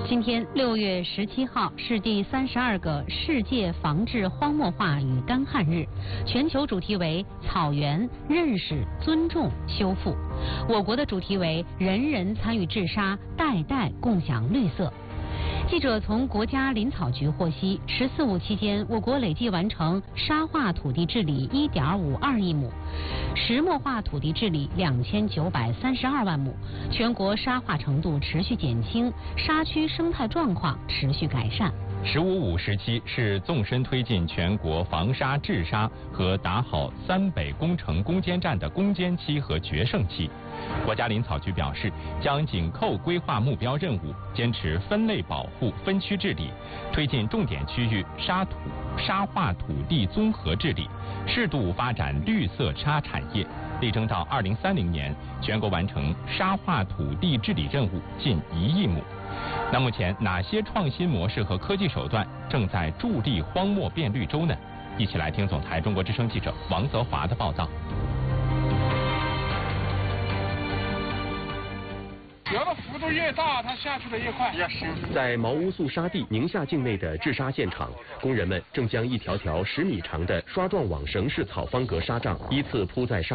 今天6月17号是第32个世界防治荒漠化与干旱日，全球主题为草原认识、尊重、修复。我国的主题为人人参与治沙，代代共享绿色。记者从国家林草局获悉，“14·5”期间，我国累计完成沙化土地治理1.52亿亩，石墨化土地治理2932万亩，全国沙化程度持续减轻，沙区生态状况持续改善。 “15·5”时期是纵深推进全国防沙治沙和打好三北工程攻坚战的攻坚期和决胜期。国家林草局表示，将紧扣规划目标任务，坚持分类保护、分区治理，推进重点区域沙化土地综合治理，适度发展绿色沙产业，力争到2030年全国完成沙化土地治理任务近1亿亩。那目前哪些创新模式和科技手段正在助力荒漠变绿洲呢？一起来听总台中国之声记者王泽华的报道。 流的幅度越大，它下去的越快。 在毛乌素沙地宁夏境内的治沙现场，工人们正将一条条10米长的刷状网绳式草方格沙障依次铺在沙